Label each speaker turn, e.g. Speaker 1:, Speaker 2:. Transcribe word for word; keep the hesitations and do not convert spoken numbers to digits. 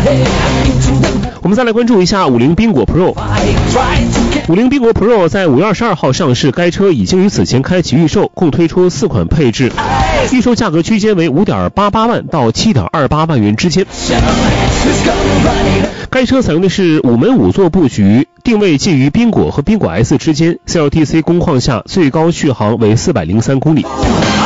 Speaker 1: 我们再来关注一下五菱缤果 Pro。五菱缤果 Pro 在五月二十二号上市，该车已经于此前开启预售，共推出四款配置，预售价格区间为 五点八八万到七点二八万元之间。该车采用的是五门五座布局，定位介于缤果和缤果 S 之间， C L T C 工况下最高续航为四百零三公里。